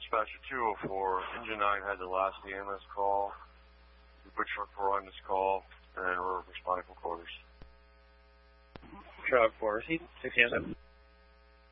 Dispatcher 204, Engine 9 had the last EMS call. The butcher for on this call, and we're responding from quarters. Truck 4, 6 EMS.